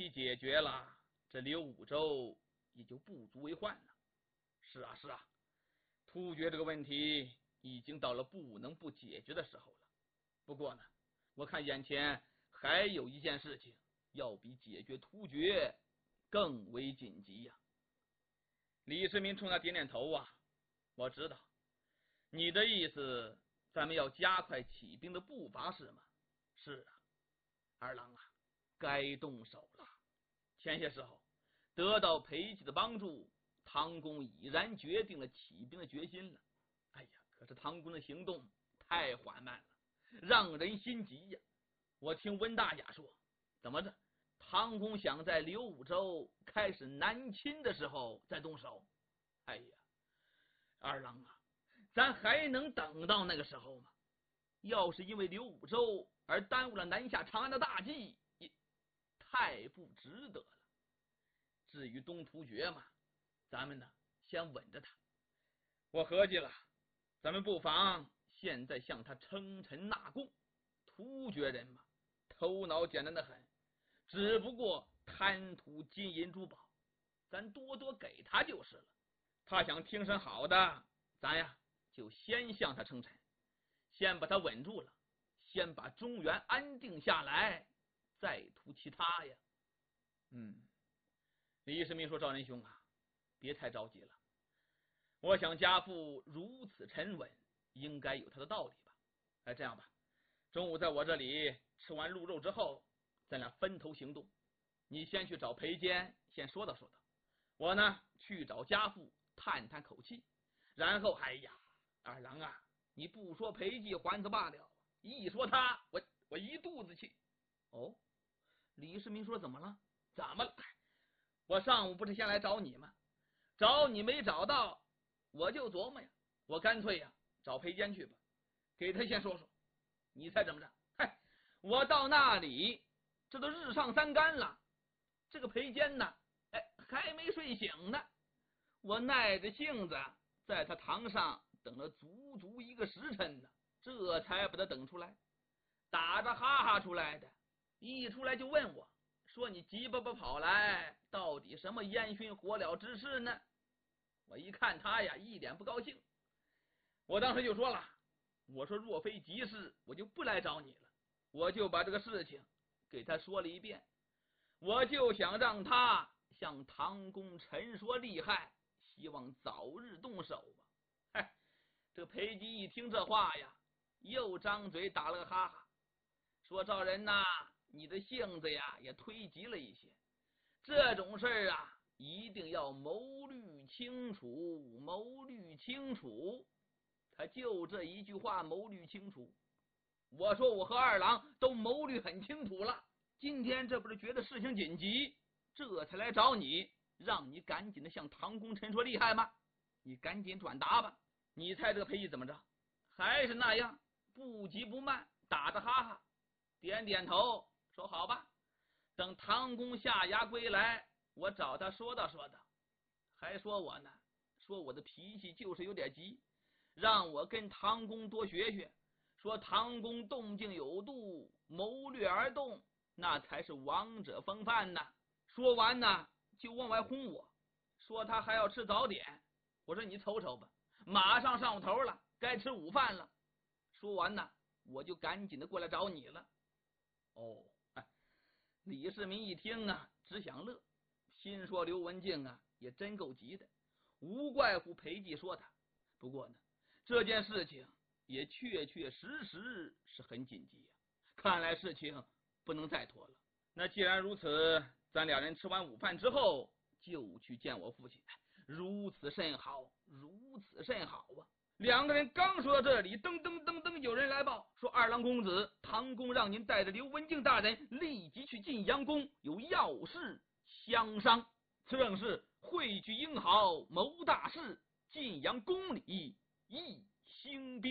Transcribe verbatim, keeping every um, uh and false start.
题解决了，这刘武周也就不足为患了。是啊是啊，突厥这个问题已经到了不能不解决的时候了。不过呢，我看眼前还有一件事情要比解决突厥更为紧急呀、啊。李世民冲他点点头啊，我知道你的意思，咱们要加快起兵的步伐是吗？是啊，二郎啊，该动手了。前些时候得到裴寂的帮助，唐公已然决定了起兵的决心了。哎呀，可是唐公的行动太缓慢了，让人心急呀。我听温大雅说，怎么着？唐公想在刘武周开始南侵的时候再动手。哎呀，二郎啊，咱还能等到那个时候吗？要是因为刘武周而耽误了南下长安的大计，也太不值得了。至于东突厥嘛，咱们呢先稳着他。我合计了，咱们不妨现在向他称臣纳贡。突厥人嘛，头脑简单的很，只不过贪图金银珠宝，咱多多给他就是了。他想听声好的，咱呀就先向他称臣，先把他稳住了，先把中原安定下来，再图其他呀。嗯，李世民说：“赵仁兄啊，别太着急了。我想家父如此沉稳，应该有他的道理吧？哎，这样吧，中午在我这里吃完鹿肉之后，咱俩分头行动。你先去找裴坚，先说道说道。我呢，去找家父叹叹口气。然后，哎呀，二郎啊，你不说裴寂还则罢了，一说他，我我一肚子气。哦，李世民说怎么了？怎么了？我上午不是先来找你吗？找你没找到，我就琢磨呀，我干脆呀找裴坚去吧，给他先说说。你猜怎么着？嗨，我到那里，这都日上三竿了，这个裴坚呢，哎，还没睡醒呢。我耐着性子在他堂上等了足足一个时辰呢，这才把他等出来，打着哈哈出来的，一出来就问我说：“你急巴巴跑来，到底什么烟熏火燎之事呢？”我一看他呀，一脸不高兴。我当时就说了，我说若非急事，我就不来找你了。我就把这个事情给他说了一遍，我就想让他向唐公陈说厉害，希望早日动手吧。嗨，这裴寂一听这话呀，又张嘴打了个哈哈，说：“赵人呐，你的性子呀也忒急了一些，这种事儿啊，一定要谋虑清楚，谋虑清楚。”他就这一句话，谋虑清楚。我说我和二郎都谋虑很清楚了，今天这不是觉得事情紧急，这才来找你，让你赶紧的向唐公陈说厉害吗？你赶紧转达吧。你猜这个裴寂怎么着？还是那样，不急不慢，打着哈哈，点点头，说好吧，等唐公下衙归来，我找他说道说道。还说我呢，说我的脾气就是有点急，让我跟唐公多学学，说唐公动静有度，谋略而动，那才是王者风范呢。说完呢，就往外轰我，说他还要吃早点。我说你瞅瞅吧，马上上午头了，该吃午饭了。说完呢，我就赶紧的过来找你了。哦，哎，李世民一听啊，只想乐，心说刘文静啊，也真够急的，无怪乎裴寂说他。不过呢，这件事情也确确实实是很紧急呀、啊，看来事情不能再拖了。那既然如此，咱俩人吃完午饭之后就去见我父亲，如此甚好，如此甚好啊！两个人刚说到这里，噔噔噔噔，有人来报说：“二郎公子，唐公让您带着刘文静大人立即去晋阳宫，有要事相商。”此正是汇聚英豪，谋大事，晋阳宫里一兴兵。